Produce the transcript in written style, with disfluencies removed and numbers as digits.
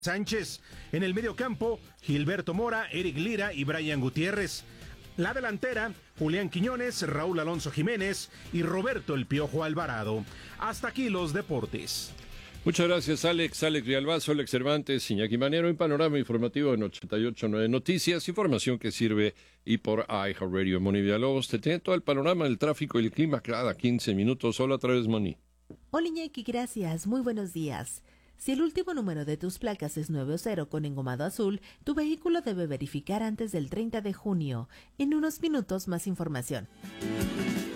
Sánchez. En el mediocampo, Gilberto Mora, Eric Lira y Brian Gutiérrez. La delantera, Julián Quiñones, Raúl Alonso Jiménez y Roberto El Piojo Alvarado. Hasta aquí los deportes. Muchas gracias, Alex Villalbazo, Alex Cervantes, Iñaki Manero, en Panorama Informativo en 88.9 Noticias, información que sirve y por iHeartRadio. Moni Villalobos te tiene todo el panorama del tráfico y el clima cada 15 minutos. Hola otra vez, Moni. Hola, Iñaki, gracias. Muy buenos días. Si el último número de tus placas es 9 o 0 con engomado azul, tu vehículo debe verificar antes del 30 de junio. En unos minutos más información.